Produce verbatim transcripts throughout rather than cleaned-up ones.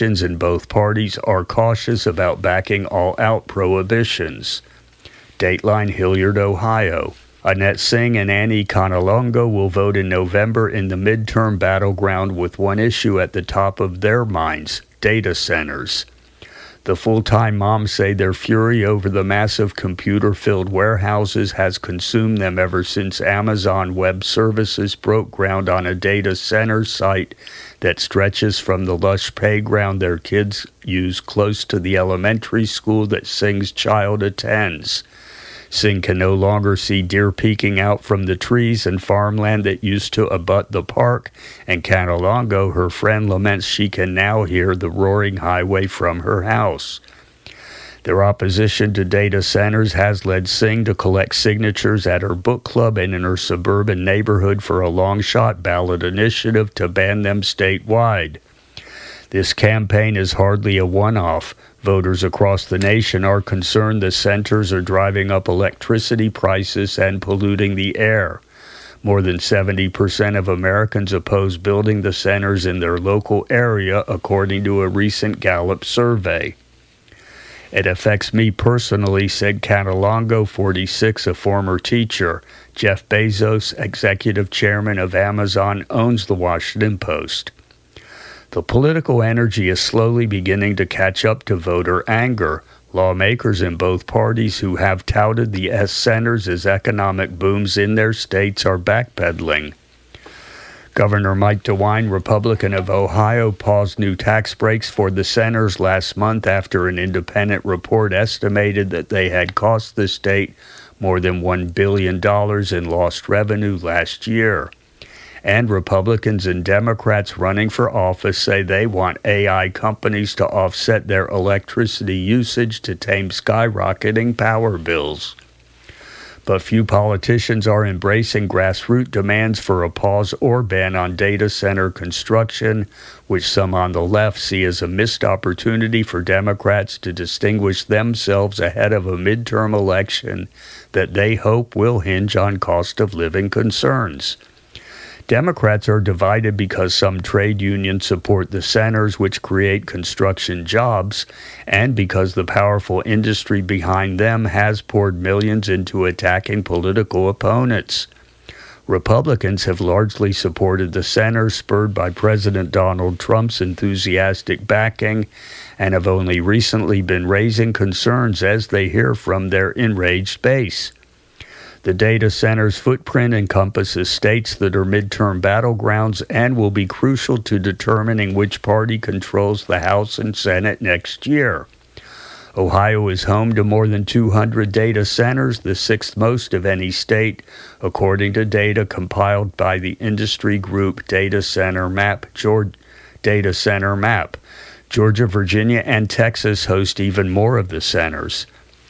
in both parties are cautious about backing all-out prohibitions. Dateline, Hilliard, Ohio. Annette Singh and Annie Kanalongo will vote in November in the midterm battleground with one issue at the top of their minds: data centers. The full-time moms say their fury over the massive computer-filled warehouses has consumed them ever since Amazon Web Services broke ground on a data center site that stretches from the lush playground their kids use close to the elementary school that Singh's child attends. Singh can no longer see deer peeking out from the trees and farmland that used to abut the park, and Kanalongo, her friend, laments she can now hear the roaring highway from her house. Their opposition to data centers has led Singh to collect signatures at her book club and in her suburban neighborhood for a long-shot ballot initiative to ban them statewide. This campaign is hardly a one-off. Voters across the nation are concerned the centers are driving up electricity prices and polluting the air. More than seventy percent of Americans oppose building the centers in their local area, according to a recent Gallup survey. It affects me personally, said Kanalongo, forty-six, a former teacher. Jeff Bezos, executive chairman of Amazon, owns the Washington Post. The political energy is slowly beginning to catch up to voter anger. Lawmakers in both parties who have touted the S centers as economic booms in their states are backpedaling. Governor Mike DeWine, Republican of Ohio, paused new tax breaks for the centers last month after an independent report estimated that they had cost the state more than one billion dollars in lost revenue last year. And Republicans and Democrats running for office say they want A I companies to offset their electricity usage to tame skyrocketing power bills. But few politicians are embracing grassroots demands for a pause or ban on data center construction, which some on the left see as a missed opportunity for Democrats to distinguish themselves ahead of a midterm election that they hope will hinge on cost of living concerns. Democrats are divided because some trade unions support the centers, which create construction jobs, and because the powerful industry behind them has poured millions into attacking political opponents. Republicans have largely supported the centers, spurred by President Donald Trump's enthusiastic backing, and have only recently been raising concerns as they hear from their enraged base. The data center's footprint encompasses states that are midterm battlegrounds and will be crucial to determining which party controls the House and Senate next year. Ohio is home to more than two hundred data centers, the sixth most of any state, according to data compiled by the industry group Data Center Map. Georgia, Data Center Map. Georgia, Virginia, and Texas host even more of the centers.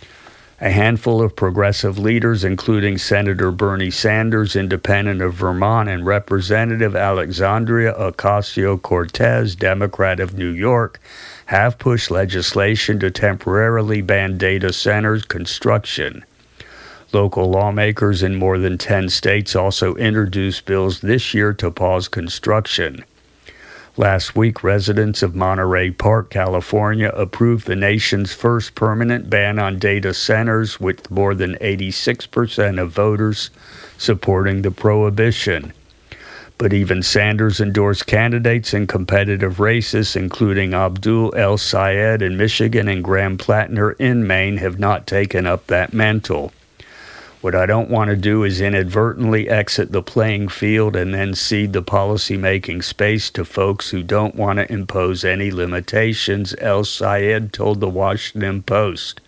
A handful of progressive leaders, including Senator Bernie Sanders, independent of Vermont, and Representative Alexandria Ocasio-Cortez, Democrat of New York, have pushed legislation to temporarily ban data centers construction. Local lawmakers in more than ten states also introduced bills this year to pause construction. Last week, residents of Monterey Park, California, approved the nation's first permanent ban on data centers, with more than eighty-six percent of voters supporting the prohibition. But even Sanders-endorsed candidates in competitive races, including Abdul El Sayed in Michigan and Graham Plattner in Maine, have not taken up that mantle. What I don't want to do is inadvertently exit the playing field and then cede the policy-making space to folks who don't want to impose any limitations, El Sayed told the Washington Post.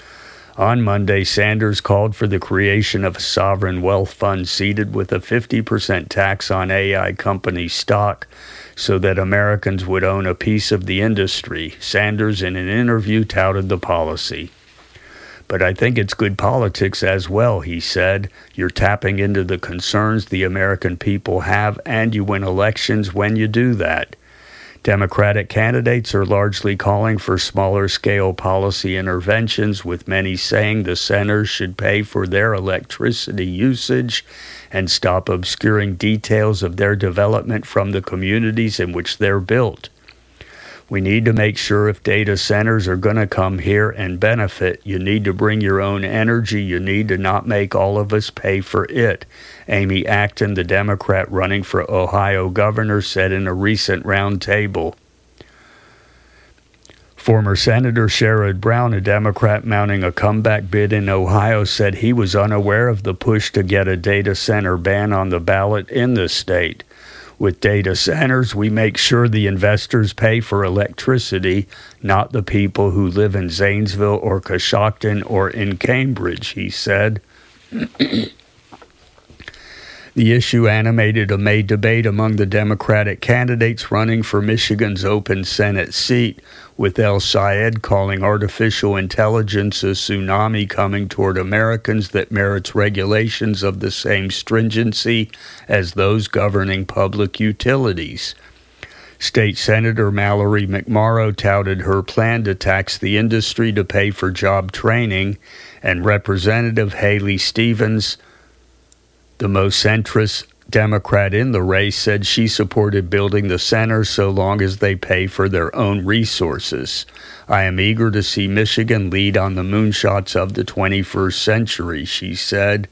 On Monday, Sanders called for the creation of a sovereign wealth fund seeded with a fifty percent tax on A I company stock so that Americans would own a piece of the industry. Sanders, in an interview, touted the policy. But I think it's good politics as well, he said. You're tapping into the concerns the American people have, and you win elections when you do that. Democratic candidates are largely calling for smaller-scale policy interventions, with many saying the centers should pay for their electricity usage and stop obscuring details of their development from the communities in which they're built. We need to make sure if data centers are going to come here and benefit, you need to bring your own energy. You need to not make all of us pay for it. Amy Acton, the Democrat running for Ohio governor, said in a recent roundtable. Former Senator Sherrod Brown, a Democrat mounting a comeback bid in Ohio, said he was unaware of the push to get a data center ban on the ballot in the state. With data centers, we make sure the investors pay for electricity, not the people who live in Zanesville or Coshocton or in Cambridge, he said. The issue animated a May debate among the Democratic candidates running for Michigan's open Senate seat, with El Sayed calling artificial intelligence a tsunami coming toward Americans that merits regulations of the same stringency as those governing public utilities. State Senator Mallory McMorrow touted her plan to tax the industry to pay for job training, and Representative Haley Stevens, the most centrist Democrat in the race, said she supported building the center so long as they pay for their own resources. I am eager to see Michigan lead on the moonshots of the twenty-first century, she said.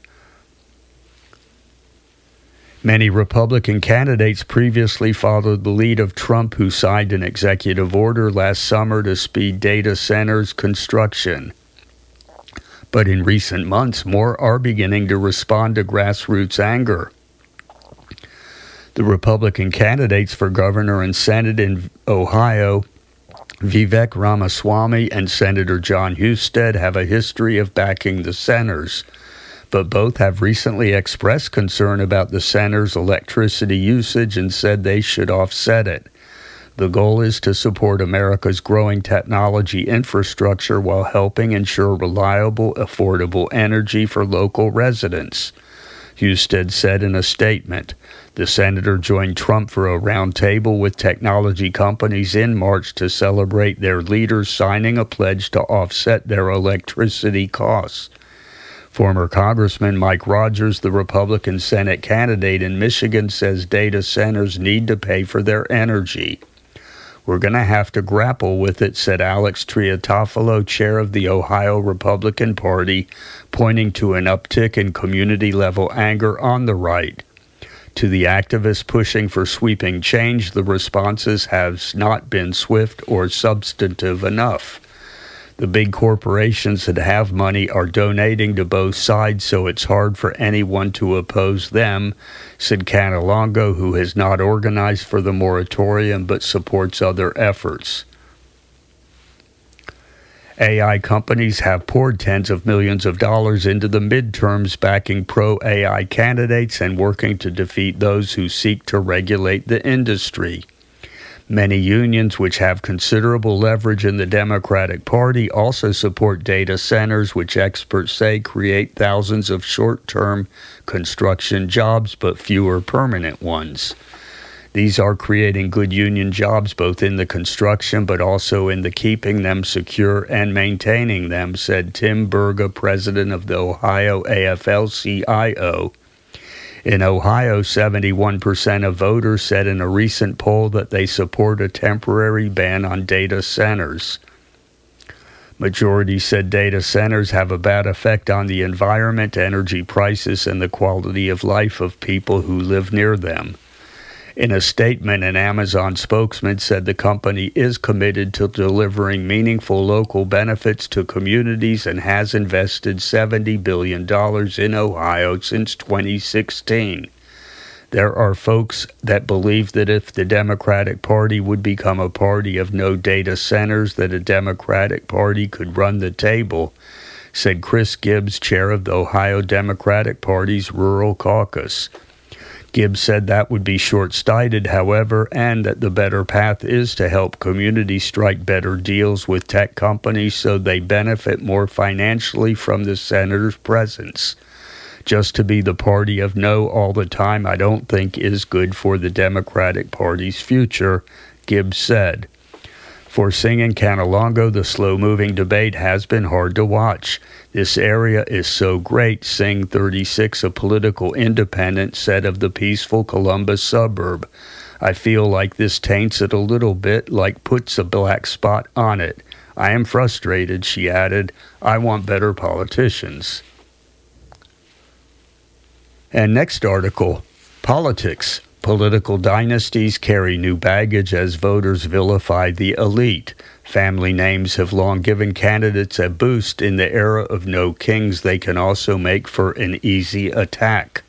Many Republican candidates previously followed the lead of Trump, who signed an executive order last summer to speed data centers construction. But in recent months, more are beginning to respond to grassroots anger. The Republican candidates for governor and Senate in Ohio, Vivek Ramaswamy and Senator John Husted, have a history of backing the centers, but both have recently expressed concern about the center's electricity usage and said they should offset it. The goal is to support America's growing technology infrastructure while helping ensure reliable, affordable energy for local residents, Husted said in a statement. The senator joined Trump for a roundtable with technology companies in March to celebrate their leaders signing a pledge to offset their electricity costs. Former Congressman Mike Rogers, the Republican Senate candidate in Michigan, says data centers need to pay for their energy. We're going to have to grapple with it, said Alex Triatafalo, chair of the Ohio Republican Party, pointing to an uptick in community-level anger on the right. To the activists pushing for sweeping change, the responses have not been swift or substantive enough. The big corporations that have money are donating to both sides, so it's hard for anyone to oppose them, said Catalongo, who has not organized for the moratorium but supports other efforts. A I companies have poured tens of millions of dollars into the midterms, backing pro-A I candidates and working to defeat those who seek to regulate the industry. Many unions, which have considerable leverage in the Democratic Party, also support data centers, which experts say create thousands of short-term construction jobs but fewer permanent ones. These are creating good union jobs both in the construction but also in the keeping them secure and maintaining them, said Tim Burga, president of the Ohio A F L C I O. In Ohio, seventy-one percent of voters said in a recent poll that they support a temporary ban on data centers. Majority said data centers have a bad effect on the environment, energy prices, and the quality of life of people who live near them. In a statement, an Amazon spokesman said the company is committed to delivering meaningful local benefits to communities and has invested seventy billion dollars in Ohio since twenty sixteen. There are folks that believe that if the Democratic Party would become a party of no data centers, that a Democratic Party could run the table, said Chris Gibbs, chair of the Ohio Democratic Party's Rural Caucus. Gibbs said that would be short-sighted, however, and that the better path is to help communities strike better deals with tech companies so they benefit more financially from the senator's presence. Just to be the party of no all the time, I don't think is good for the Democratic Party's future, Gibbs said. For Singh and Catalongo, the slow-moving debate has been hard to watch. This area is so great, Singh, thirty-six, a political independent, said of the peaceful Columbus suburb. I feel like this taints it a little bit, like puts a black spot on it. I am frustrated," she added. "I want better politicians." And next article, politics. Political dynasties carry new baggage as voters vilify the elite. Family names have long given candidates a boost. In the era of no kings, they can also make for an easy attack.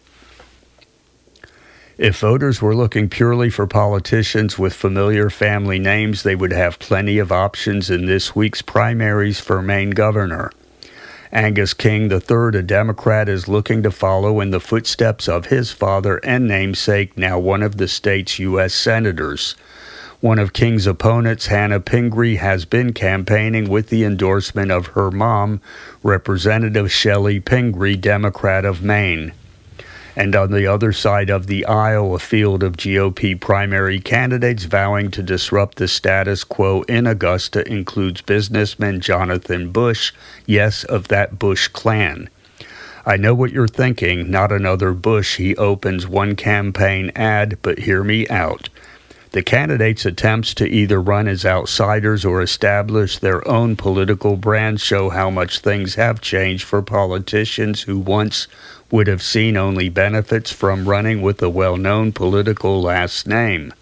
If voters were looking purely for politicians with familiar family names, they would have plenty of options in this week's primaries for Maine governor. Angus King the third, a Democrat, is looking to follow in the footsteps of his father and namesake, now one of the state's U S senators. One of King's opponents, Hannah Pingree, has been campaigning with the endorsement of her mom, Representative Shelley Pingree, Democrat of Maine. And on the other side of the aisle, a field of G O P primary candidates vowing to disrupt the status quo in Augusta includes businessman Jonathan Bush, yes, of that Bush clan. "I know what you're thinking, not another Bush," he opens one campaign ad, but hear me out. The candidates' attempts to either run as outsiders or establish their own political brand show how much things have changed for politicians who once would have seen only benefits from running with a well-known political last name.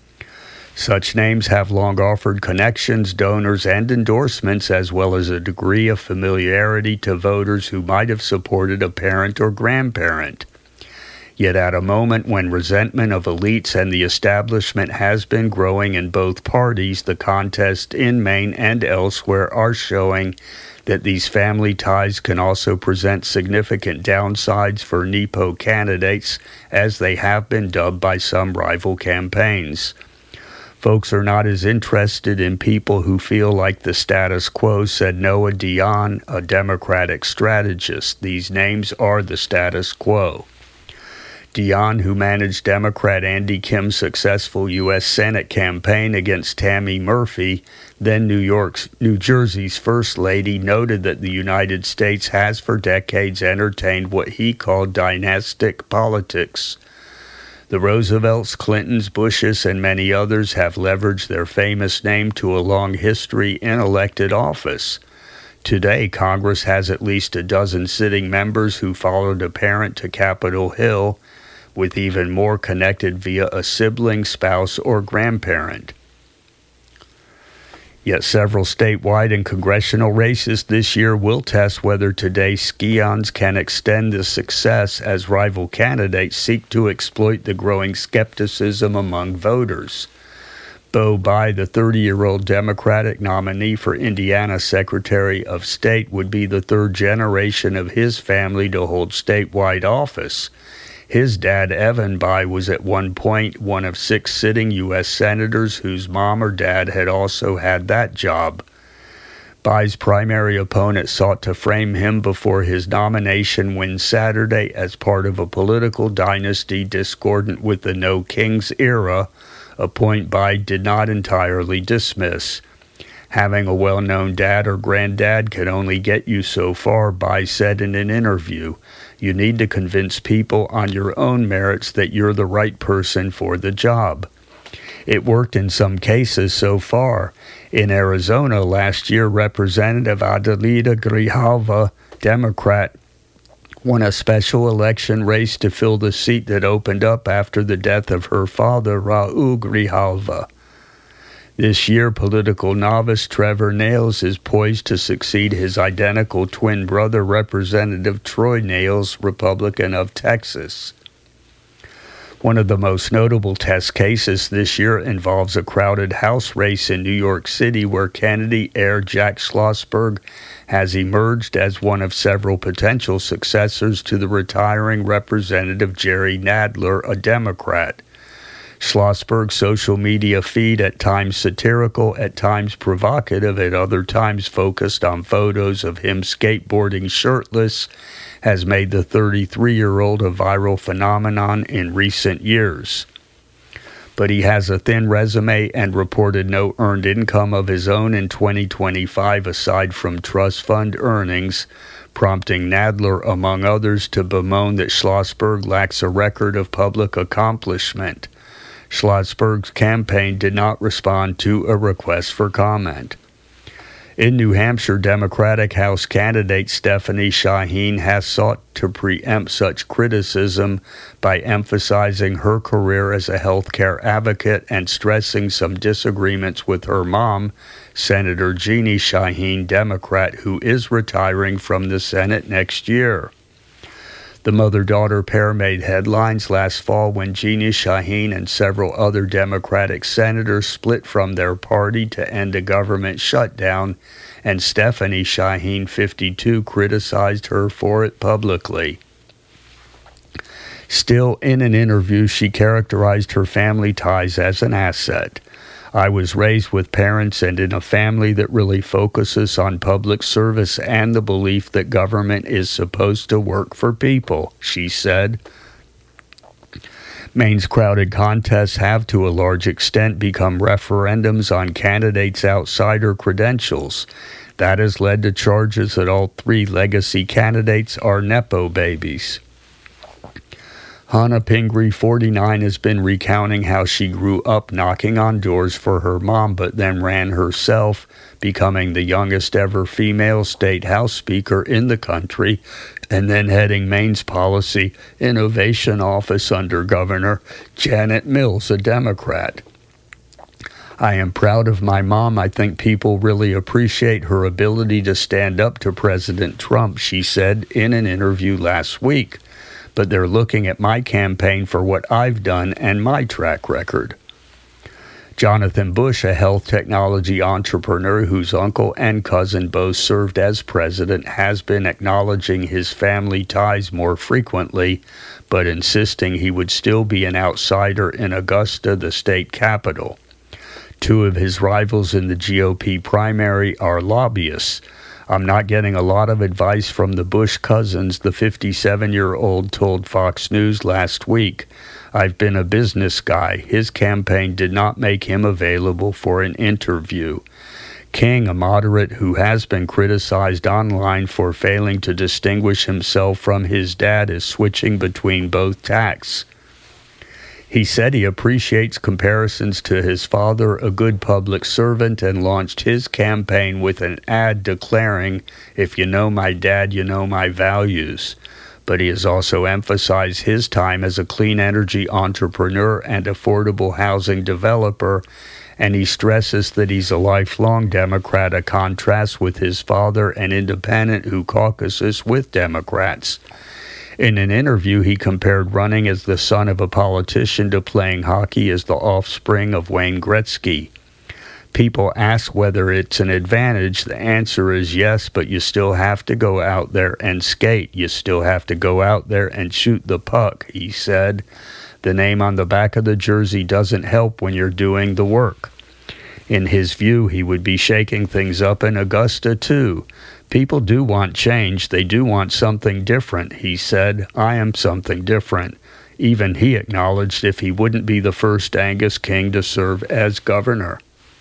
Such names have long offered connections, donors, and endorsements, as well as a degree of familiarity to voters who might have supported a parent or grandparent. Yet at a moment when resentment of elites and the establishment has been growing in both parties, the contests in Maine and elsewhere are showing that these family ties can also present significant downsides for Nepo candidates, as they have been dubbed by some rival campaigns. Folks are not as interested in people who feel like the status quo, said Noah Dion, a Democratic strategist. These names are the status quo. Dion, who managed Democrat Andy Kim's successful U S Senate campaign against Tammy Murphy, then New York's, New Jersey's First Lady, noted that the United States has for decades entertained what he called dynastic politics. The Roosevelts, Clintons, Bushes, and many others have leveraged their famous name to a long history in elected office. Today, Congress has at least a dozen sitting members who followed a parent to Capitol Hill, with even more connected via a sibling, spouse, or grandparent. Yet several statewide and congressional races this year will test whether today's scions can extend the success as rival candidates seek to exploit the growing skepticism among voters. Bo Bai, the thirty-year-old Democratic nominee for Indiana Secretary of State, would be the third generation of his family to hold statewide office. His dad, Evan Bai, was at one point one of six sitting U S senators whose mom or dad had also had that job. Bai's primary opponent sought to frame him before his nomination win Saturday as part of a political dynasty discordant with the No Kings era, a point Bai did not entirely dismiss. Having a well-known dad or granddad can only get you so far, Bai said in an interview. You need to convince people on your own merits that you're the right person for the job. It worked in some cases so far. In Arizona last year, Representative Adelita Grijalva, Democrat, won a special election race to fill the seat that opened up after the death of her father, Raul Grijalva. This year, political novice Trevor Nails is poised to succeed his identical twin brother, Representative Troy Nails, Republican of Texas. One of the most notable test cases this year involves a crowded House race in New York City where Kennedy heir Jack Schlossberg has emerged as one of several potential successors to the retiring Representative Jerry Nadler, a Democrat. Schlossberg's social media feed, at times satirical, at times provocative, at other times focused on photos of him skateboarding shirtless, has made the thirty-three-year-old a viral phenomenon in recent years. But he has a thin resume and reported no earned income of his own in twenty twenty-five aside from trust fund earnings, prompting Nadler, among others, to bemoan that Schlossberg lacks a record of public accomplishment. Schlossberg's campaign did not respond to a request for comment. In New Hampshire, Democratic House candidate Stephanie Shaheen has sought to preempt such criticism by emphasizing her career as a healthcare advocate and stressing some disagreements with her mom, Senator Jeannie Shaheen, Democrat, who is retiring from the Senate next year. The mother-daughter pair made headlines last fall when Jeannie Shaheen and several other Democratic senators split from their party to end a government shutdown, and Stephanie Shaheen, fifty-two, criticized her for it publicly. Still, in an interview, she characterized her family ties as an asset. I was raised with parents and in a family that really focuses on public service and the belief that government is supposed to work for people, she said. Maine's crowded contests have to a large extent become referendums on candidates' outsider credentials. That has led to charges that all three legacy candidates are Nepo babies. Hannah Pingree, forty-nine, has been recounting how she grew up knocking on doors for her mom, but then ran herself, becoming the youngest ever female state house speaker in the country, and then heading Maine's Policy Innovation Office under Governor Janet Mills, a Democrat. I am proud of my mom. I think people really appreciate her ability to stand up to President Trump, she said in an interview last week. But they're looking at my campaign for what I've done and my track record. Jonathan Bush, a health technology entrepreneur whose uncle and cousin both served as president, has been acknowledging his family ties more frequently, but insisting he would still be an outsider in Augusta, the state capital. Two of his rivals in the G O P primary are lobbyists. I'm not getting a lot of advice from the Bush cousins, the fifty-seven-year-old told Fox News last week. I've been a business guy. His campaign did not make him available for an interview. King, a moderate who has been criticized online for failing to distinguish himself from his dad, is switching between both tacks. He said he appreciates comparisons to his father, a good public servant, and launched his campaign with an ad declaring, "If you know my dad, you know my values." But he has also emphasized his time as a clean energy entrepreneur and affordable housing developer, and he stresses that he's a lifelong Democrat, a contrast with his father, an independent who caucuses with Democrats. In an interview, he compared running as the son of a politician to playing hockey as the offspring of Wayne Gretzky. People ask whether it's an advantage. The answer is yes, but you still have to go out there and skate. You still have to go out there and shoot the puck, he said. The name on the back of the jersey doesn't help when you're doing the work. In his view, he would be shaking things up in Augusta, too. People do want change. They do want something different, he said. I am something different. Even he acknowledged if he wouldn't be the first Angus King to serve as governor.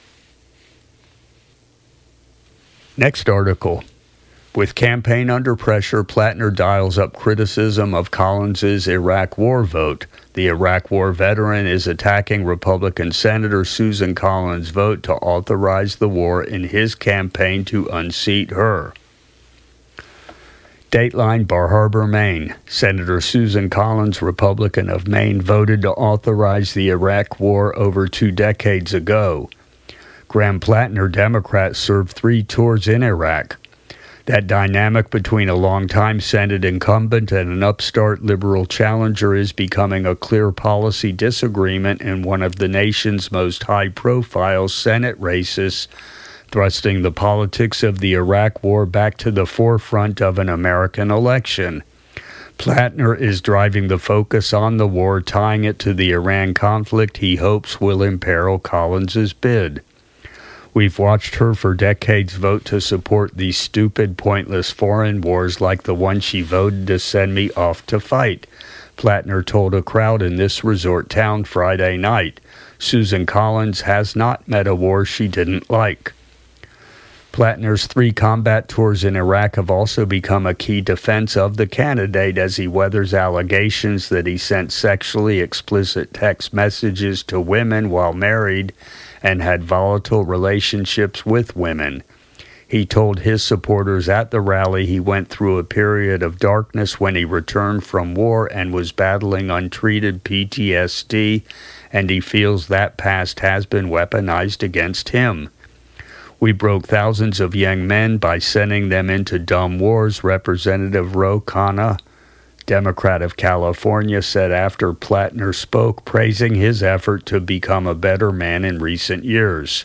Next article. With campaign under pressure, Plattner dials up criticism of Collins's Iraq War vote. The Iraq War veteran is attacking Republican Senator Susan Collins' vote to authorize the war in his campaign to unseat her. Dateline, Bar Harbor, Maine. Senator Susan Collins, Republican of Maine, voted to authorize the Iraq War over two decades ago. Graham Plattner, Democrat, served three tours in Iraq. That dynamic between a longtime Senate incumbent and an upstart liberal challenger is becoming a clear policy disagreement in one of the nation's most high-profile Senate races, thrusting the politics of the Iraq War back to the forefront of an American election. Plattner is driving the focus on the war, tying it to the Iran conflict he hopes will imperil Collins's bid. We've watched her for decades vote to support these stupid, pointless foreign wars like the one she voted to send me off to fight, Plattner told a crowd in this resort town Friday night. Susan Collins has not met a war she didn't like. Plattner's three combat tours in Iraq have also become a key defense of the candidate as he weathers allegations that he sent sexually explicit text messages to women while married and had volatile relationships with women. He told his supporters at the rally he went through a period of darkness when he returned from war and was battling untreated P T S D, and he feels that past has been weaponized against him. We broke thousands of young men by sending them into dumb wars, Representative Ro Khanna, Democrat of California, said after Plattner spoke, praising his effort to become a better man in recent years.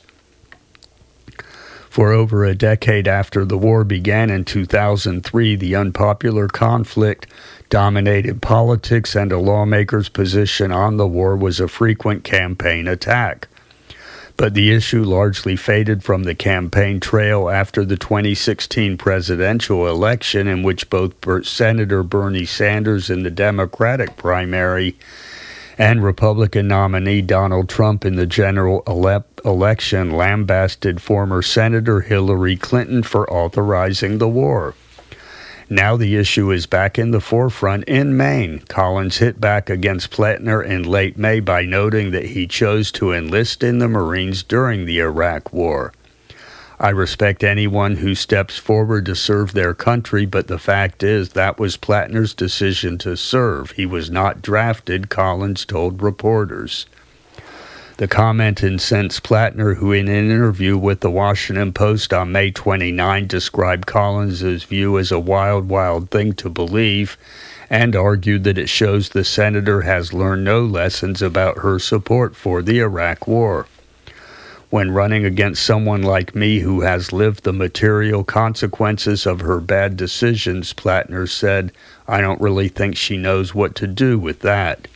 For over a decade after the war began in two thousand three, the unpopular conflict dominated politics, and a lawmaker's position on the war was a frequent campaign attack. But the issue largely faded from the campaign trail after the twenty sixteen presidential election, in which both Senator Bernie Sanders in the Democratic primary and Republican nominee Donald Trump in the general ele- election lambasted former Senator Hillary Clinton for authorizing the war. Now the issue is back in the forefront in Maine. Collins hit back against Plattner in late May by noting that he chose to enlist in the Marines during the Iraq War. I respect anyone who steps forward to serve their country, but the fact is that was Plattner's decision to serve. He was not drafted, Collins told reporters. The comment incensed Plattner, who in an interview with the Washington Post on May twenty-ninth described Collins' view as a wild, wild thing to believe, and argued that it shows the senator has learned no lessons about her support for the Iraq War. When running against someone like me who has lived the material consequences of her bad decisions, Plattner said, I don't really think she knows what to do with that.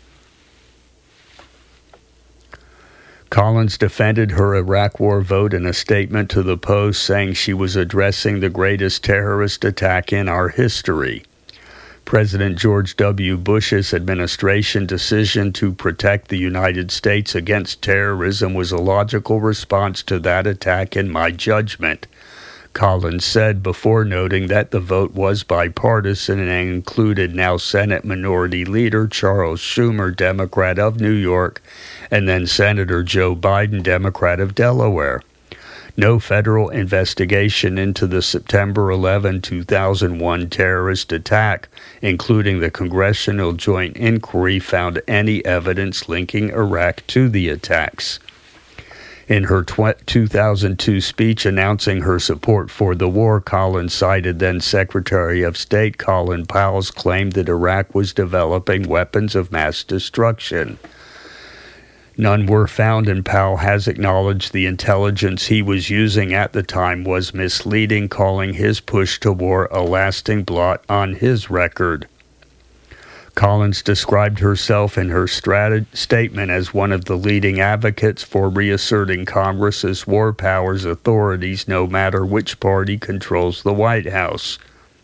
Collins defended her Iraq War vote in a statement to the Post, saying she was addressing the greatest terrorist attack in our history. President George W. Bush's administration decision to protect the United States against terrorism was a logical response to that attack in my judgment, Collins said, before noting that the vote was bipartisan and included now Senate Minority Leader Charles Schumer, Democrat of New York, and then Senator Joe Biden, Democrat of Delaware. No federal investigation into the September eleventh, two thousand one terrorist attack, including the Congressional Joint Inquiry, found any evidence linking Iraq to the attacks. In her two thousand two speech announcing her support for the war, Collins cited then Secretary of State Colin Powell's claim that Iraq was developing weapons of mass destruction. None were found, and Powell has acknowledged the intelligence he was using at the time was misleading, calling his push to war a lasting blot on his record. Collins described herself in her strat- statement as one of the leading advocates for reasserting Congress's war powers authorities no matter which party controls the White House.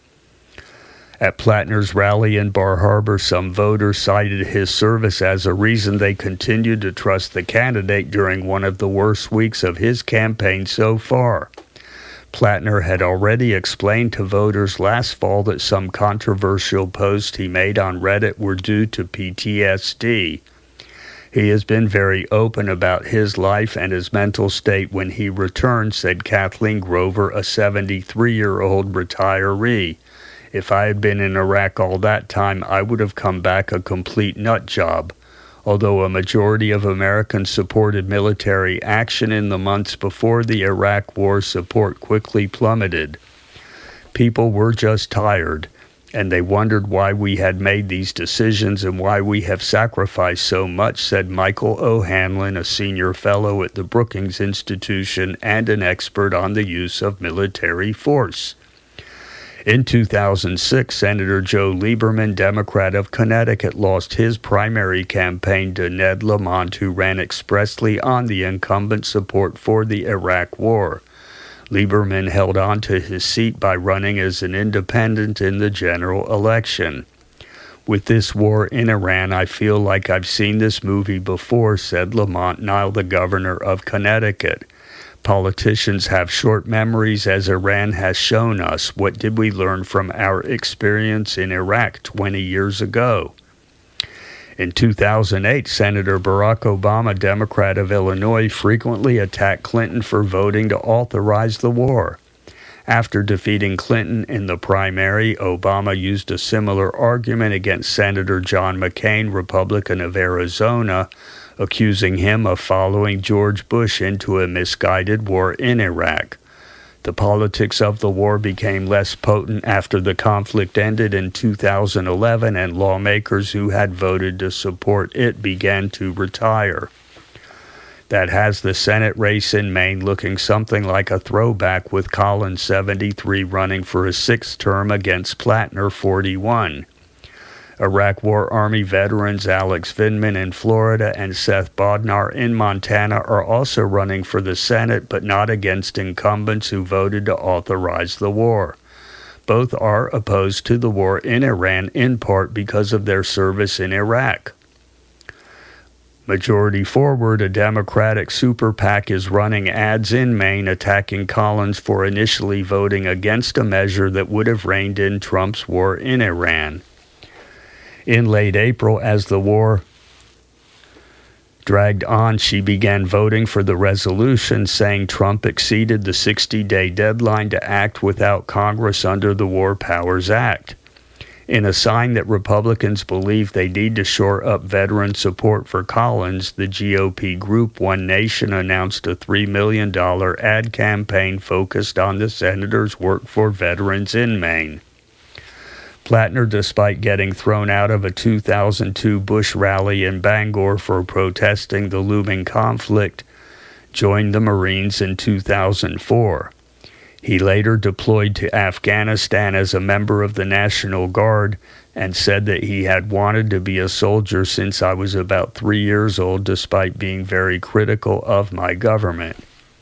At Plattner's rally in Bar Harbor, some voters cited his service as a reason they continued to trust the candidate during one of the worst weeks of his campaign so far. Plattner had already explained to voters last fall that some controversial posts he made on Reddit were due to P T S D. He has been very open about his life and his mental state when he returned, said Kathleen Grover, a seventy-three-year-old retiree. If I had been in Iraq all that time, I would have come back a complete nut job. Although a majority of Americans supported military action in the months before the Iraq War, support quickly plummeted. People were just tired, and they wondered why we had made these decisions and why we have sacrificed so much, said Michael O'Hanlon, a senior fellow at the Brookings Institution and an expert on the use of military force. In two thousand six, Senator Joe Lieberman, Democrat of Connecticut, lost his primary campaign to Ned Lamont, who ran expressly on the incumbent's support for the Iraq War. Lieberman held on to his seat by running as an independent in the general election. With this war in Iran, I feel like I've seen this movie before, said Lamont Nile, the governor of Connecticut. Politicians have short memories, as Iran has shown us. What did we learn from our experience in Iraq twenty years ago? In two thousand eight, Senator Barack Obama, Democrat of Illinois, frequently attacked Clinton for voting to authorize the war. After defeating Clinton in the primary, Obama used a similar argument against Senator John McCain, Republican of Arizona, accusing him of following George Bush into a misguided war in Iraq. The politics of the war became less potent after the conflict ended in two thousand eleven and lawmakers who had voted to support it began to retire. That has the Senate race in Maine looking something like a throwback, with Collins, seventy-three, running for a sixth term against Plattner, forty-one. Iraq War Army veterans Alex Vindman in Florida and Seth Bodnar in Montana are also running for the Senate, but not against incumbents who voted to authorize the war. Both are opposed to the war in Iran, in part because of their service in Iraq. Majority Forward, a Democratic super PAC, is running ads in Maine attacking Collins for initially voting against a measure that would have reined in Trump's war in Iran. In late April, as the war dragged on, she began voting for the resolution, saying Trump exceeded the sixty-day deadline to act without Congress under the War Powers Act. In a sign that Republicans believe they need to shore up veteran support for Collins, the G O P group One Nation announced a three million dollars ad campaign focused on the senator's work for veterans in Maine. Plattner, despite getting thrown out of a two thousand two Bush rally in Bangor for protesting the looming conflict, joined the Marines in two thousand four. He later deployed to Afghanistan as a member of the National Guard and said that he had wanted to be a soldier since I was about three years old, despite being very critical of my government.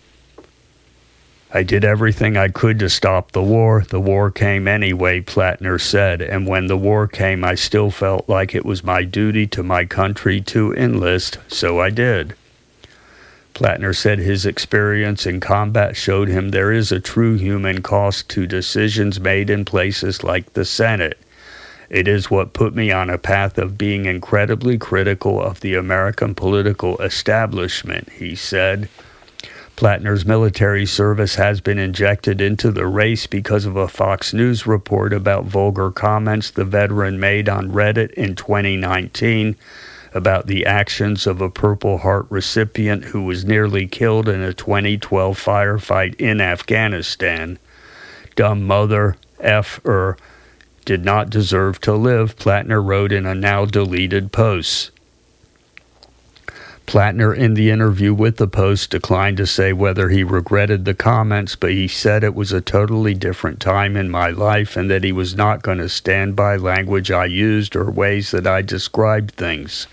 I did everything I could to stop the war. The war came anyway, Plattner said, and when the war came, I still felt like it was my duty to my country to enlist, so I did. Plattner said his experience in combat showed him there is a true human cost to decisions made in places like the Senate. It is what put me on a path of being incredibly critical of the American political establishment, he said. Plattner's military service has been injected into the race because of a Fox News report about vulgar comments the veteran made on Reddit in twenty nineteen about the actions of a Purple Heart recipient who was nearly killed in a twenty twelve firefight in Afghanistan. Dumb mother F-er did not deserve to live, Plattner wrote in a now-deleted post. Plattner, in the interview with the Post, declined to say whether he regretted the comments, but he said it was a totally different time in my life and that he was not going to stand by language I used or ways that I described things.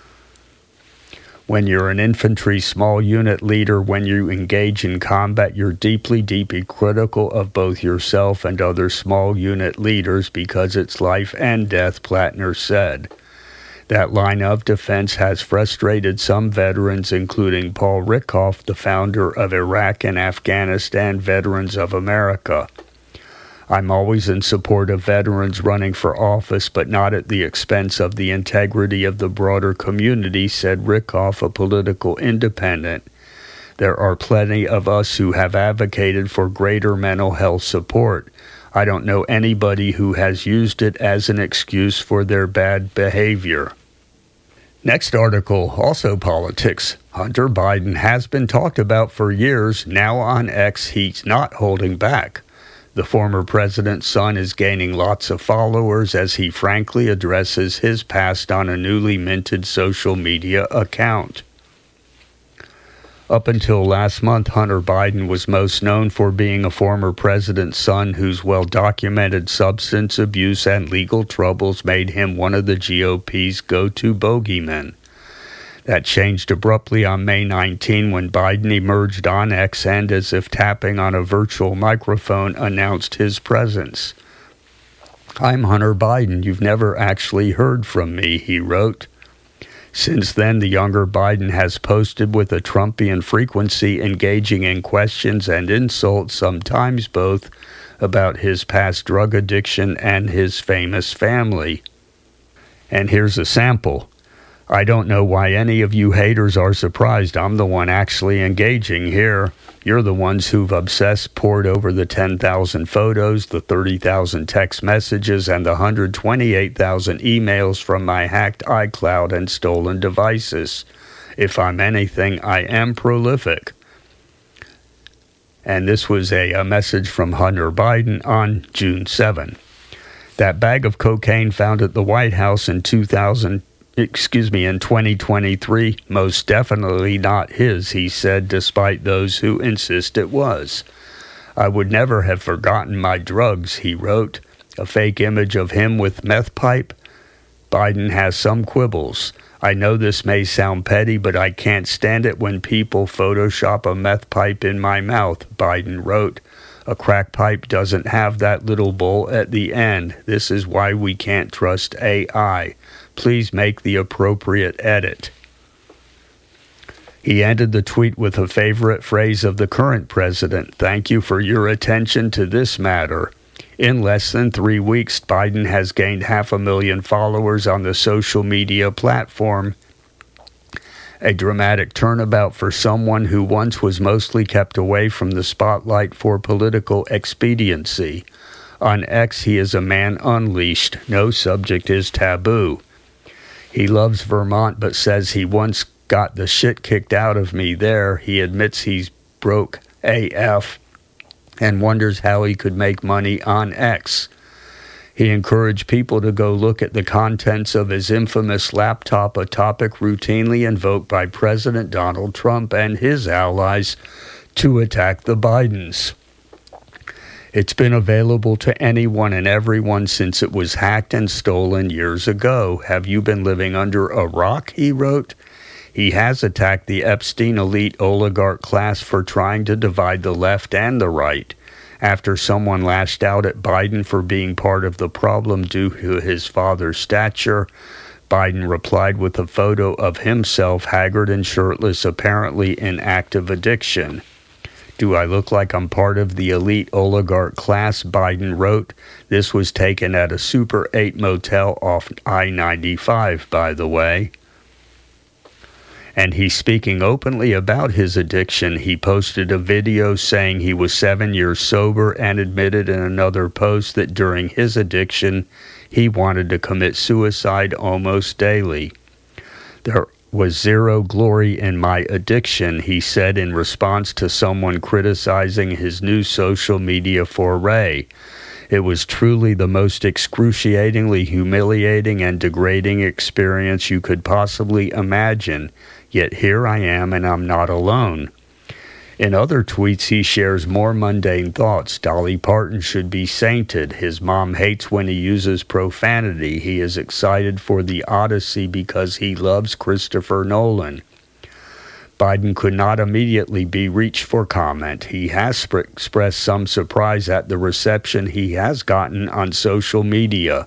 When you're an infantry small unit leader, when you engage in combat, you're deeply, deeply critical of both yourself and other small unit leaders because it's life and death, Plattner said. That line of defense has frustrated some veterans, including Paul Rickoff, the founder of Iraq and Afghanistan Veterans of America. I'm always in support of veterans running for office, but not at the expense of the integrity of the broader community, said Rickoff, a political independent. There are plenty of us who have advocated for greater mental health support. I don't know anybody who has used it as an excuse for their bad behavior. Next article, also politics. Hunter Biden has been talked about for years. Now on X, he's not holding back. The former president's son is gaining lots of followers as he frankly addresses his past on a newly minted social media account. Up until last month, Hunter Biden was most known for being a former president's son whose well-documented substance abuse and legal troubles made him one of the G O P's go-to bogeymen. That changed abruptly on May nineteenth when Biden emerged on X and, as if tapping on a virtual microphone, announced his presence. "I'm Hunter Biden. You've never actually heard from me," he wrote. Since then, the younger Biden has posted with a Trumpian frequency, engaging in questions and insults, sometimes both, about his past drug addiction and his famous family. And here's a sample. I don't know why any of you haters are surprised. I'm the one actually engaging here. You're the ones who've obsessed, pored over the ten thousand photos, the thirty thousand text messages, and the one hundred twenty-eight thousand emails from my hacked iCloud and stolen devices. If I'm anything, I am prolific. And this was a, a message from Hunter Biden on June seventh. That bag of cocaine found at the White House in two thousand, excuse me, in twenty twenty-three, most definitely not his, he said, despite those who insist it was. I would never have forgotten my drugs, he wrote. A fake image of him with meth pipe. Biden has some quibbles. I know this may sound petty, but I can't stand it when people Photoshop a meth pipe in my mouth, Biden wrote. A crack pipe doesn't have that little bowl at the end. This is why we can't trust A I. Please make the appropriate edit. He ended the tweet with a favorite phrase of the current president. Thank you for your attention to this matter. In less than three weeks, Biden has gained half a million followers on the social media platform. A dramatic turnabout for someone who once was mostly kept away from the spotlight for political expediency. On X, he is a man unleashed. No subject is taboo. He loves Vermont, but says he once got the shit kicked out of me there. He admits he's broke A F and wonders how he could make money on X. He encouraged people to go look at the contents of his infamous laptop, a topic routinely invoked by President Donald Trump and his allies to attack the Bidens. It's been available to anyone and everyone since it was hacked and stolen years ago. Have you been living under a rock? He wrote. He has attacked the Epstein elite oligarch class for trying to divide the left and the right. After someone lashed out at Biden for being part of the problem due to his father's stature, Biden replied with a photo of himself, haggard and shirtless, apparently in active addiction. Do I look like I'm part of the elite oligarch class? Biden wrote. This was taken at a Super eight motel off I ninety-five, by the way. And he's speaking openly about his addiction. He posted a video saying he was seven years sober and admitted in another post that during his addiction, he wanted to commit suicide almost daily. There was zero glory in my addiction, he said in response to someone criticizing his new social media foray. It was truly the most excruciatingly humiliating and degrading experience you could possibly imagine. Yet here I am, and I'm not alone. In other tweets, he shares more mundane thoughts. Dolly Parton should be sainted. His mom hates when he uses profanity. He is excited for the Odyssey because he loves Christopher Nolan. Biden could not immediately be reached for comment. He has sp- expressed some surprise at the reception he has gotten on social media.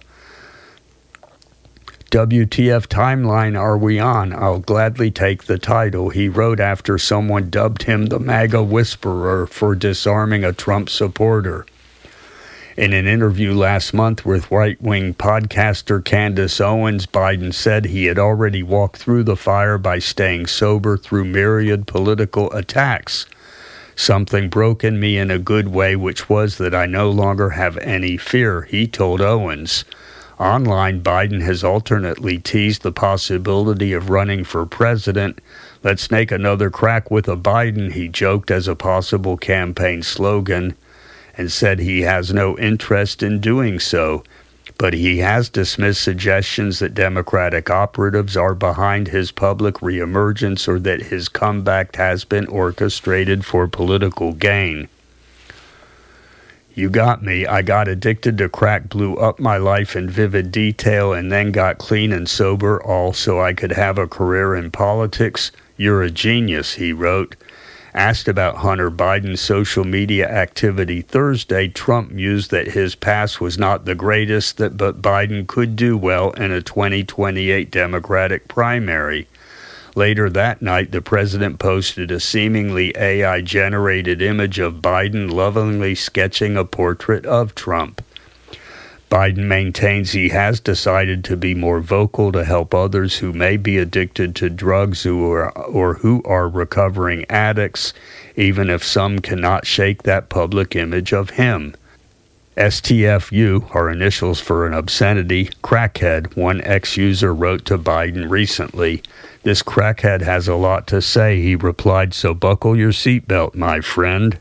W T F timeline are we on? I'll gladly take the title, he wrote after someone dubbed him the MAGA whisperer for disarming a Trump supporter. In an interview last month with right-wing podcaster Candace Owens, Biden said he had already walked through the fire by staying sober through myriad political attacks. Something broke in me in a good way, which was that I no longer have any fear, he told Owens. Online, Biden has alternately teased the possibility of running for president. Let's make another crack with a Biden, he joked as a possible campaign slogan, and said he has no interest in doing so. But he has dismissed suggestions that Democratic operatives are behind his public reemergence or that his comeback has been orchestrated for political gain. You got me. I got addicted to crack, blew up my life in vivid detail, and then got clean and sober all so I could have a career in politics. You're a genius, he wrote. Asked about Hunter Biden's social media activity Thursday, Trump mused that his past was not the greatest, that but Biden could do well in a twenty twenty-eight Democratic primary. Later that night, the president posted a seemingly A I-generated image of Biden lovingly sketching a portrait of Trump. Biden maintains he has decided to be more vocal to help others who may be addicted to drugs who are, or who are recovering addicts, even if some cannot shake that public image of him. S T F U, our initials for an obscenity, crackhead, one ex-user wrote to Biden recently. This crackhead has a lot to say, he replied, so buckle your seatbelt, my friend.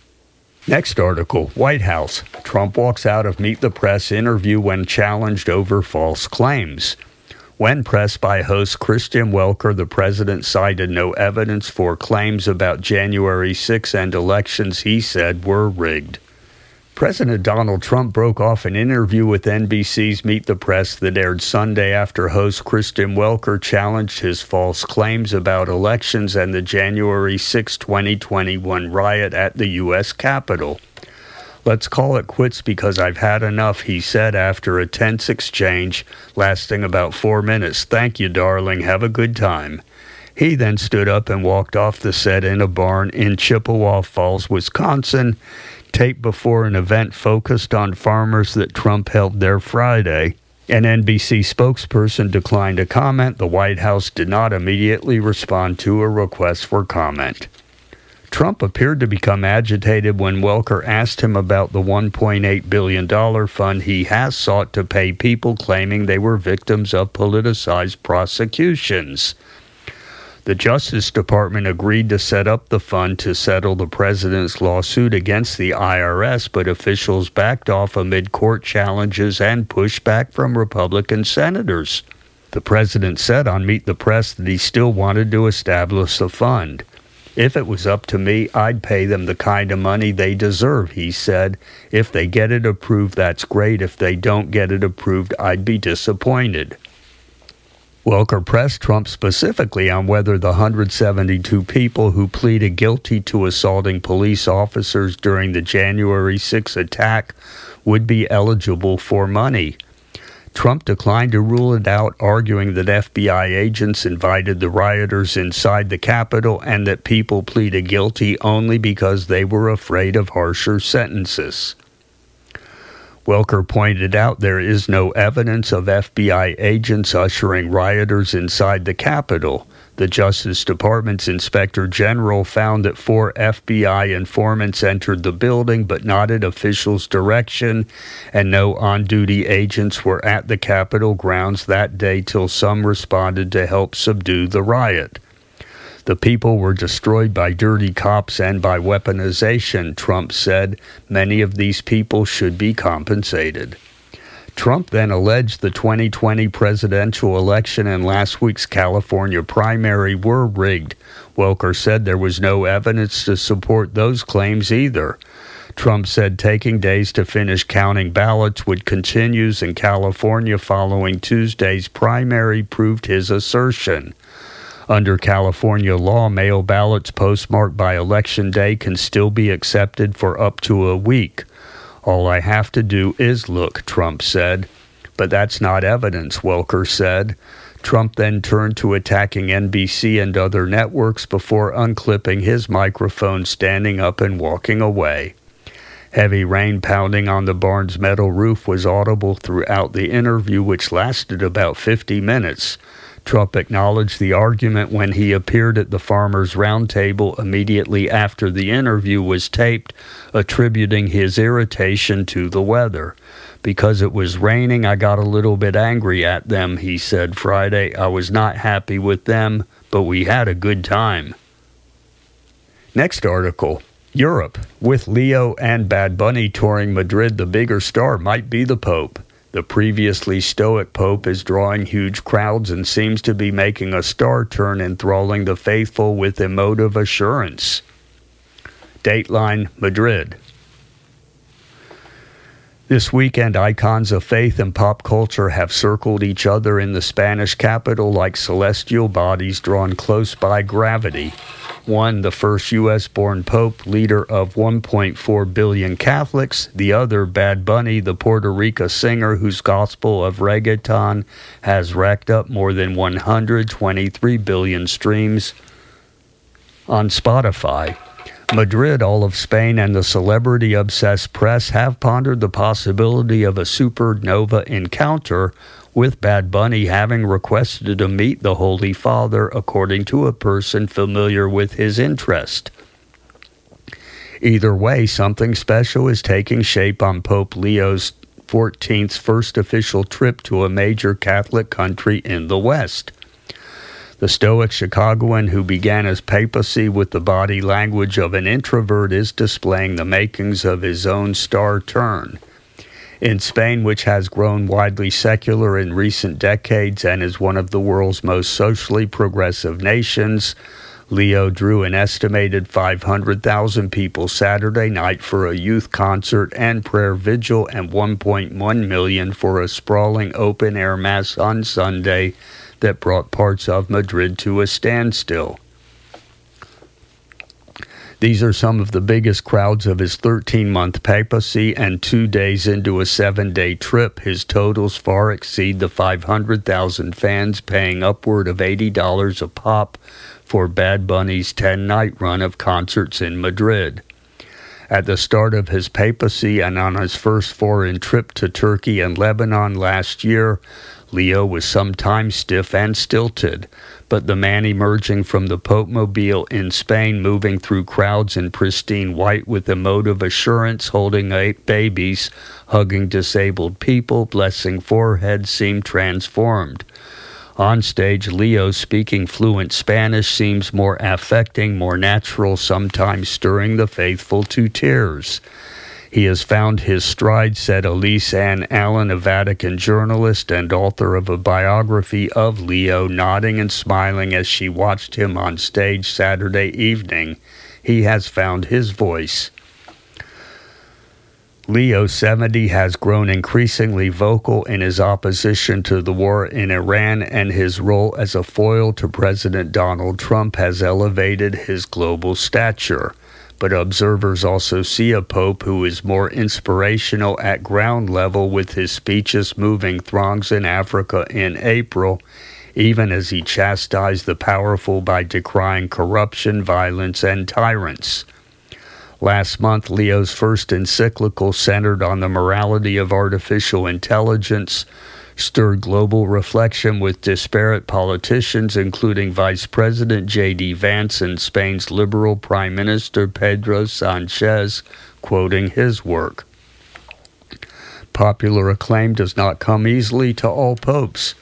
Next article, White House. Trump walks out of Meet the Press interview when challenged over false claims. When pressed by host Christian Welker, the president cited no evidence for claims about January sixth and elections he said were rigged. President Donald Trump broke off an interview with N B C's Meet the Press that aired Sunday after host Christian Welker challenged his false claims about elections and the January sixth, twenty twenty-one riot at the U S Capitol. Let's call it quits because I've had enough, he said after a tense exchange lasting about four minutes. Thank you, darling. Have a good time. He then stood up and walked off the set in a barn in Chippewa Falls, Wisconsin, taped before an event focused on farmers that Trump held there Friday. An N B C spokesperson declined to comment. The White House did not immediately respond to a request for comment. Trump appeared to become agitated when Welker asked him about the one point eight billion dollars fund he has sought to pay people claiming they were victims of politicized prosecutions. The Justice Department agreed to set up the fund to settle the president's lawsuit against the I R S, but officials backed off amid court challenges and pushback from Republican senators. The president said on Meet the Press that he still wanted to establish the fund. If it was up to me, I'd pay them the kind of money they deserve, he said. If they get it approved, that's great. If they don't get it approved, I'd be disappointed. Welker pressed Trump specifically on whether the one hundred seventy-two people who pleaded guilty to assaulting police officers during the January sixth attack would be eligible for money. Trump declined to rule it out, arguing that F B I agents invited the rioters inside the Capitol and that people pleaded guilty only because they were afraid of harsher sentences. Welker pointed out there is no evidence of F B I agents ushering rioters inside the Capitol. The Justice Department's Inspector General found that four F B I informants entered the building, but not at officials' direction, and no on-duty agents were at the Capitol grounds that day till some responded to help subdue the riot. The people were destroyed by dirty cops and by weaponization, Trump said. Many of these people should be compensated. Trump then alleged the twenty twenty presidential election and last week's California primary were rigged. Welker said there was no evidence to support those claims either. Trump said taking days to finish counting ballots would continue in California following Tuesday's primary proved his assertion. Under California law, mail ballots postmarked by Election Day can still be accepted for up to a week. All I have to do is look, Trump said. But that's not evidence, Welker said. Trump then turned to attacking N B C and other networks before unclipping his microphone, standing up and walking away. Heavy rain pounding on the barn's metal roof was audible throughout the interview, which lasted about fifty minutes. Trump acknowledged the argument when he appeared at the Farmers' Roundtable immediately after the interview was taped, attributing his irritation to the weather. Because it was raining, I got a little bit angry at them, he said Friday. I was not happy with them, but we had a good time. Next article. Europe. With Leo and Bad Bunny touring Madrid, the bigger star might be the Pope. The previously stoic Pope is drawing huge crowds and seems to be making a star turn, enthralling the faithful with emotive assurance. Dateline, Madrid. This weekend, icons of faith and pop culture have circled each other in the Spanish capital like celestial bodies drawn close by gravity. One, the first U S-born Pope, leader of one point four billion Catholics. The other, Bad Bunny, the Puerto Rico singer whose gospel of reggaeton has racked up more than one hundred twenty-three billion streams on Spotify. Madrid, all of Spain, and the celebrity-obsessed press have pondered the possibility of a supernova encounter, with Bad Bunny having requested to meet the Holy Father, according to a person familiar with his interest. Either way, something special is taking shape on Pope Leo's fourteenth first official trip to a major Catholic country in the West. The stoic Chicagoan, who began his papacy with the body language of an introvert, is displaying the makings of his own star turn. In Spain, which has grown widely secular in recent decades and is one of the world's most socially progressive nations, Leo drew an estimated five hundred thousand people Saturday night for a youth concert and prayer vigil, and one point one million for a sprawling open-air mass on Sunday that brought parts of Madrid to a standstill. These are some of the biggest crowds of his thirteen-month papacy, and two days into a seven-day trip, his totals far exceed the five hundred thousand fans paying upward of eighty dollars a pop for Bad Bunny's ten-night run of concerts in Madrid. At the start of his papacy and on his first foreign trip to Turkey and Lebanon last year, Leo was sometimes stiff and stilted, but the man emerging from the Pope-mobile in Spain, moving through crowds in pristine white with emotive assurance, holding eight babies, hugging disabled people, blessing foreheads, seemed transformed. On stage, Leo, speaking fluent Spanish, seems more affecting, more natural, sometimes stirring the faithful to tears. He has found his stride, said Elise Ann Allen, a Vatican journalist and author of a biography of Leo, nodding and smiling as she watched him on stage Saturday evening. He has found his voice. Leo, seventy, has grown increasingly vocal in his opposition to the war in Iran, and his role as a foil to President Donald Trump has elevated his global stature. But observers also see a pope who is more inspirational at ground level, with his speeches moving throngs in Africa in April, even as he chastised the powerful by decrying corruption, violence, and tyrants. Last month, Leo's first encyclical, centered on the morality of artificial intelligence, stirred global reflection with disparate politicians, including Vice President J D Vance and Spain's Liberal Prime Minister Pedro Sanchez, quoting his work. Popular acclaim does not come easily to all popes.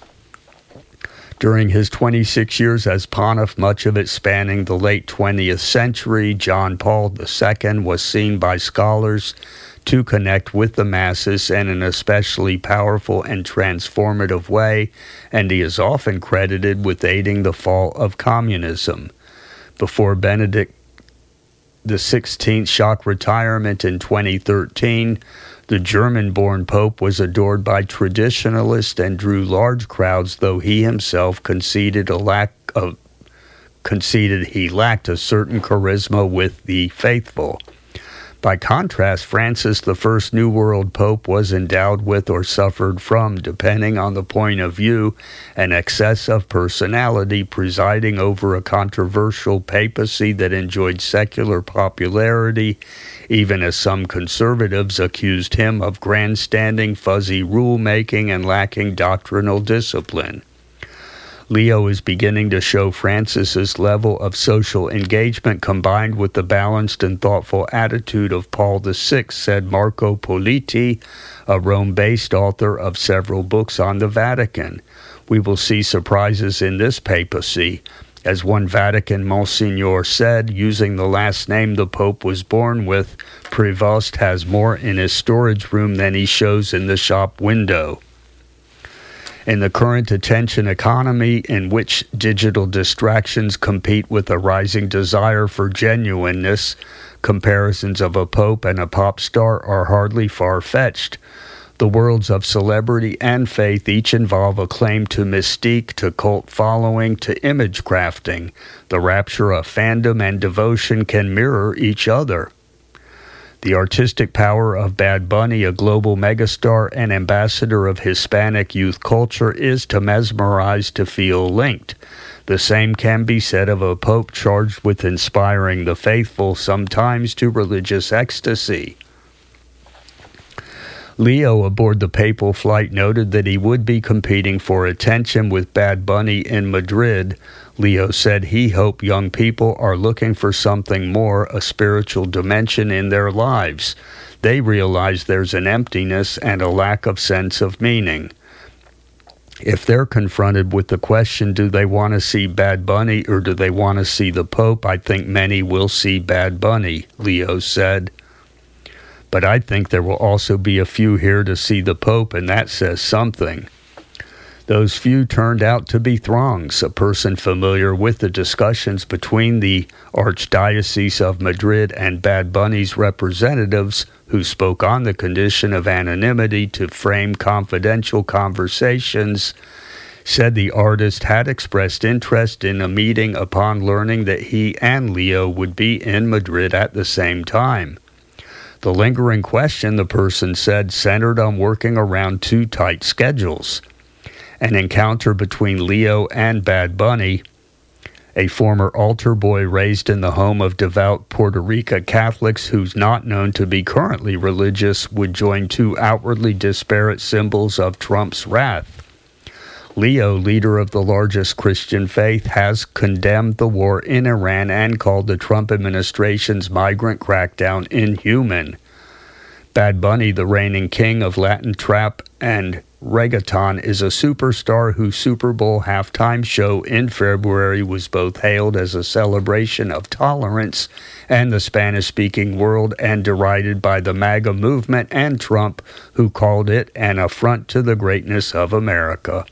During his twenty-six years as pontiff, much of it spanning the late twentieth century, John Paul the Second was seen by scholars to connect with the masses in an especially powerful and transformative way, and he is often credited with aiding the fall of communism. Before Benedict the sixteenth's shock retirement in twenty thirteen, the German-born Pope was adored by traditionalists and drew large crowds, though he himself conceded a lack of conceded he lacked a certain charisma with the faithful. By contrast, Francis, the first New World Pope, was endowed with or suffered from, depending on the point of view, an excess of personality, presiding over a controversial papacy that enjoyed secular popularity, even as some conservatives accused him of grandstanding, fuzzy rule-making, and lacking doctrinal discipline. Leo is beginning to show Francis's level of social engagement, combined with the balanced and thoughtful attitude of Paul the Sixth, said Marco Politi, a Rome-based author of several books on the Vatican. We will see surprises in this papacy. As one Vatican Monsignor said, using the last name the Pope was born with, Prevost has more in his storage room than he shows in the shop window. In the current attention economy, in which digital distractions compete with a rising desire for genuineness, comparisons of a pope and a pop star are hardly far-fetched. The worlds of celebrity and faith each involve a claim to mystique, to cult following, to image crafting. The rapture of fandom and devotion can mirror each other. The artistic power of Bad Bunny, a global megastar and ambassador of Hispanic youth culture, is to mesmerize, to feel linked. The same can be said of a pope charged with inspiring the faithful, sometimes to religious ecstasy. Leo, aboard the papal flight, noted that he would be competing for attention with Bad Bunny in Madrid. Leo said he hoped young people are looking for something more, a spiritual dimension in their lives. They realize there's an emptiness and a lack of sense of meaning. If they're confronted with the question, do they want to see Bad Bunny or do they want to see the Pope, I think many will see Bad Bunny, Leo said. But I think there will also be a few here to see the Pope, and that says something. Those few turned out to be throngs. A person familiar with the discussions between the Archdiocese of Madrid and Bad Bunny's representatives, who spoke on the condition of anonymity to frame confidential conversations, said the artist had expressed interest in a meeting upon learning that he and Leo would be in Madrid at the same time. The lingering question, the person said, centered on working around two tight schedules. An encounter between Leo and Bad Bunny, a former altar boy raised in the home of devout Puerto Rican Catholics who's not known to be currently religious, would join two outwardly disparate symbols of Trump's wrath. Leo, leader of the largest Christian faith, has condemned the war in Iran and called the Trump administration's migrant crackdown inhuman. Bad Bunny, the reigning king of Latin trap and reggaeton, is a superstar whose Super Bowl halftime show in February was both hailed as a celebration of tolerance and the Spanish-speaking world and derided by the MAGA movement and Trump, who called it an affront to the greatness of America.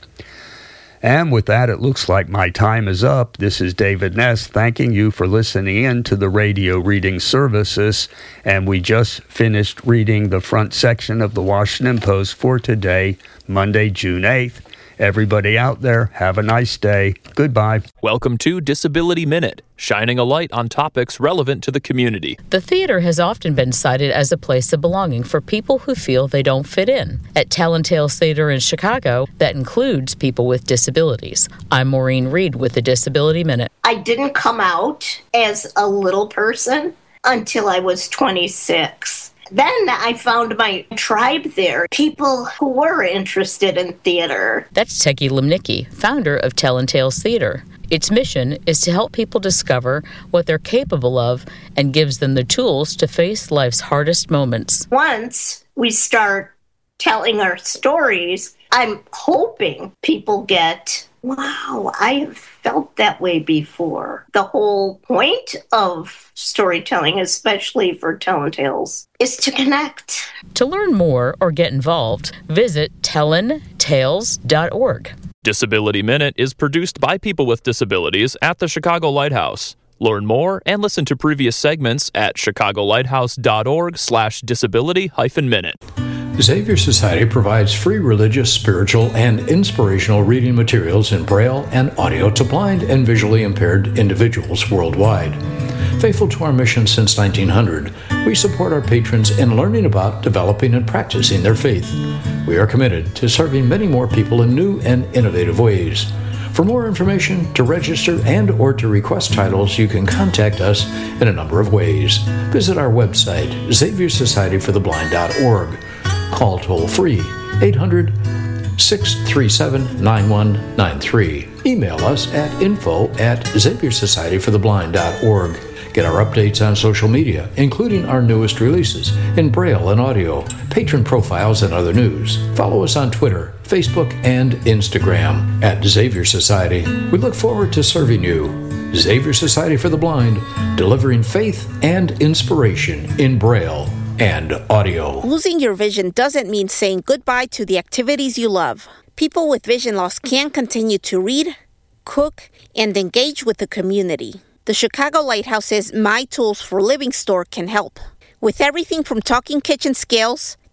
And with that, it looks like my time is up. This is David Ness thanking you for listening in to the radio reading services. And we just finished reading the front section of the Washington Post for today, Monday, June eighth. Everybody out there, have a nice day. Goodbye. Welcome to Disability Minute, shining a light on topics relevant to the community. The theater has often been cited as a place of belonging for people who feel they don't fit in. At Tell and Tales Theater in Chicago, that includes people with disabilities. I'm Maureen Reed with the Disability Minute. I didn't come out as a little person until I was twenty-six. Then I found my tribe there, people who were interested in theater. That's Teki Limnicki, founder of Tell and Tales Theater. Its mission is to help people discover what they're capable of and gives them the tools to face life's hardest moments. Once we start telling our stories, I'm hoping people get, wow, I have felt that way before. The whole point of storytelling, especially for Tellin' Tales, is to connect. To learn more or get involved, visit tellin tales dot org. Disability Minute is produced by people with disabilities at the Chicago Lighthouse. Learn more and listen to previous segments at chicagolighthouse.org slash disability hyphen minute. Xavier Society provides free religious, spiritual, and inspirational reading materials in Braille and audio to blind and visually impaired individuals worldwide. Faithful to our mission since nineteen hundred, we support our patrons in learning about, developing, and practicing their faith. We are committed to serving many more people in new and innovative ways. For more information, to register, and or to request titles, you can contact us in a number of ways. Visit our website, xavier society for the blind dot org. Call toll-free eight hundred, six three seven, nine one nine three. Email us at info at xavier society for the blind dot org. Get our updates on social media, including our newest releases in Braille and audio, patron profiles, and other news. Follow us on Twitter, Facebook, and Instagram at Xavier Society. We look forward to serving you. Xavier Society for the Blind, delivering faith and inspiration in Braille and audio. Losing your vision doesn't mean saying goodbye to the activities you love. People with vision loss can continue to read, cook, and engage with the community. The Chicago Lighthouse's My Tools for Living store can help. With everything from talking kitchen scales,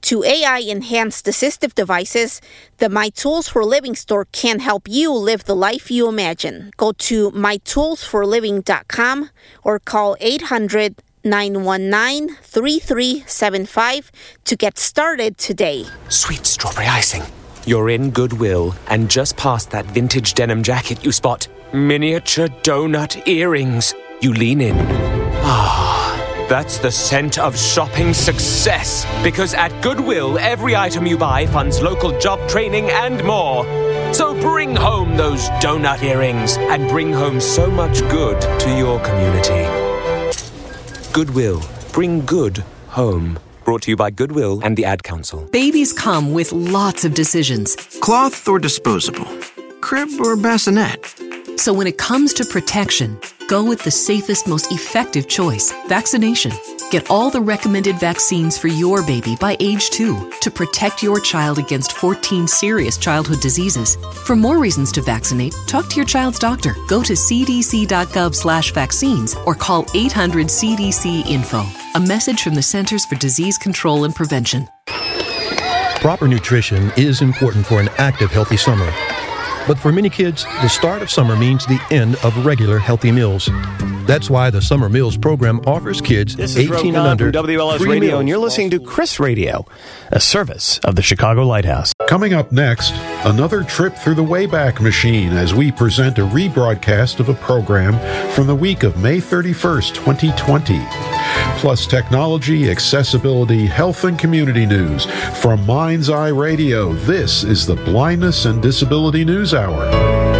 to A I-enhanced assistive devices, the My Tools for Living store can help you live the life you imagine. Go to my tools for living dot com or call eight hundred, nine one nine, three three seven five to get started today. Sweet strawberry icing. You're in Goodwill, and just past that vintage denim jacket you spot miniature donut earrings. You lean in. Ah, that's the scent of shopping success. Because at Goodwill, every item you buy funds local job training and more. So bring home those donut earrings and bring home so much good to your community. Goodwill. Bring good home. Brought to you by Goodwill and the Ad Council. Babies come with lots of decisions. Cloth or disposable? Crib or bassinet? So when it comes to protection, go with the safest, most effective choice, vaccination. Get all the recommended vaccines for your baby by age two to protect your child against fourteen serious childhood diseases. For more reasons to vaccinate, talk to your child's doctor. Go to c d c dot gov slash vaccines or call eight hundred C D C info. A message from the Centers for Disease Control and Prevention. Proper nutrition is important for an active, healthy summer. But for many kids, the start of summer means the end of regular healthy meals. That's why the Summer Meals program offers kids eighteen and under W L S free Radio, meals. and you're listening to Chris Radio, a service of the Chicago Lighthouse. Coming up next, another trip through the Wayback Machine as we present a rebroadcast of a program from the week of May thirty-first, twenty twenty. Plus technology, accessibility, health, and community news. From Mind's Eye Radio, this is the Blindness and Disability News Hour.